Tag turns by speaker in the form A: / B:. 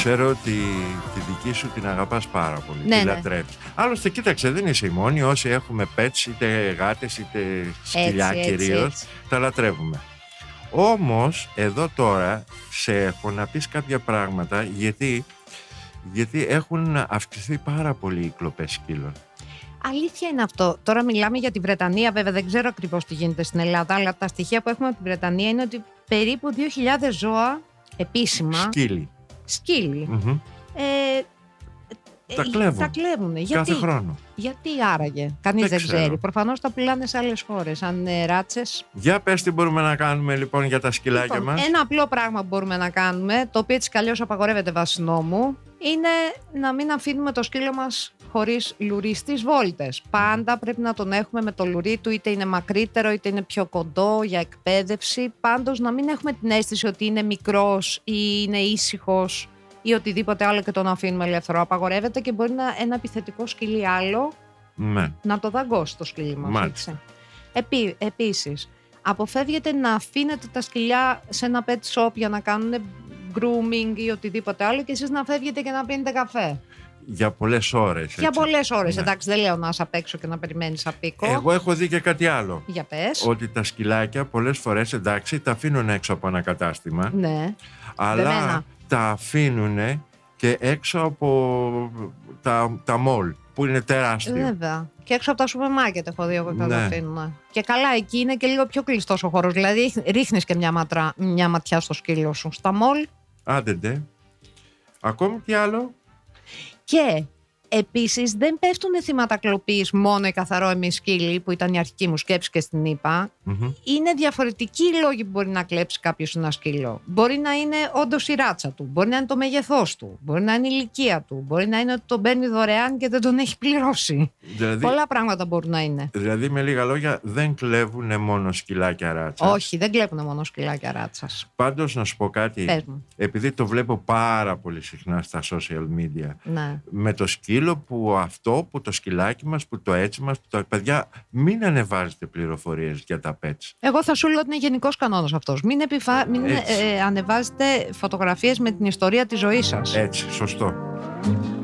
A: Ξέρω ότι τη δική σου την αγαπάς πάρα πολύ.
B: Ναι,
A: τη
B: ναι.
A: λατρεύεις. Άλλωστε, κοίταξε, δεν είσαι η μόνη. Όσοι έχουμε pets, είτε γάτες είτε σκυλιά κυρίως, τα λατρεύουμε. Όμως, εδώ τώρα σε έχω να πεις κάποια πράγματα, γιατί έχουν αυξηθεί πάρα πολύ οι κλοπές σκύλων.
B: Αλήθεια είναι αυτό. Τώρα μιλάμε για τη Βρετανία, βέβαια δεν ξέρω ακριβώς τι γίνεται στην Ελλάδα, αλλά τα στοιχεία που έχουμε από τη Βρετανία είναι ότι περίπου 2.000 ζώα επίσημα. Σκύλοι.
A: Mm-hmm. Τα κλέβουν.
B: Γιατί?
A: Κάθε χρόνο.
B: Γιατί άραγε? Κανείς δεν ξέρει. Προφανώς τα πουλάνε σε άλλες χώρες, αν ράτσες.
A: Για πες τι μπορούμε να κάνουμε λοιπόν για τα σκυλάκια μας.
B: Ένα απλό πράγμα που μπορούμε να κάνουμε, το οποίο έτσι κι αλλιώς απαγορεύεται βάσει νόμου, είναι να μην αφήνουμε το σκύλο μας χωρίς λουρί στις βόλτες. Πάντα πρέπει να τον έχουμε με το λουρί του, είτε είναι μακρύτερο είτε είναι πιο κοντό για εκπαίδευση. Πάντως να μην έχουμε την αίσθηση ότι είναι μικρός ή είναι ήσυχος ή οτιδήποτε άλλο και τον αφήνουμε ελεύθερο. Απαγορεύεται και μπορεί ένα επιθετικό σκυλί άλλο να το δαγκώσει το σκυλί μας. Επίσης, αποφεύγετε να αφήνετε τα σκυλιά σε ένα pet shop για να κάνουν grooming ή οτιδήποτε άλλο και εσείς να φεύγετε και να πίνετε καφέ.
A: Για πολλές ώρες.
B: Για πολλές ώρες. Ναι. Εντάξει, δεν λέω να είσαι απ' έξω και να περιμένεις απίκο.
A: Εγώ έχω δει και κάτι άλλο.
B: Για πες.
A: Ότι τα σκυλάκια πολλές φορές, εντάξει, τα αφήνουν έξω από ένα κατάστημα.
B: Ναι.
A: Αλλά δεμένα. Τα αφήνουν και έξω από τα μολ που είναι τεράστια.
B: Βέβαια. Και έξω από τα σούπερ μάρκετ έχω δει εγώ και τα αφήνουν. Και καλά, εκεί είναι και λίγο πιο κλειστός ο χώρος. Δηλαδή ρίχνεις και μια ματιά στο σκύλο σου. Στα μολ.
A: Άντε. Ακόμη τι άλλο.
B: Και επίσης δεν πέφτουν θύματα κλοπής μόνο οι καθαρόαιμοι σκύλοι, που ήταν η αρχική μου σκέψη και στην είπα. Mm-hmm. Είναι διαφορετικοί οι λόγοι που μπορεί να κλέψει κάποιος ένα σκύλο. Μπορεί να είναι όντως η ράτσα του, μπορεί να είναι το μέγεθός του, μπορεί να είναι η ηλικία του, μπορεί να είναι ότι τον παίρνει δωρεάν και δεν τον έχει πληρώσει. Δηλαδή, πολλά πράγματα μπορούν να είναι.
A: Δηλαδή, με λίγα λόγια, δεν κλέβουν μόνο σκυλάκια ράτσας.
B: Όχι, δεν κλέβουν μόνο σκυλάκια ράτσας.
A: Πάντως, να σου πω κάτι. Επειδή το βλέπω πάρα πολύ συχνά στα social media.
B: Ναι.
A: Με το σκύλο που το σκυλάκι μας, που το έτσι μας, που το παιδιά, μην ανεβάζετε πληροφορίες για τα pets.
B: Εγώ θα σου λέω ότι είναι γενικός κανόνας αυτός. Μην ανεβάζετε φωτογραφίες με την ιστορία της ζωής σας.
A: Έτσι, σωστό.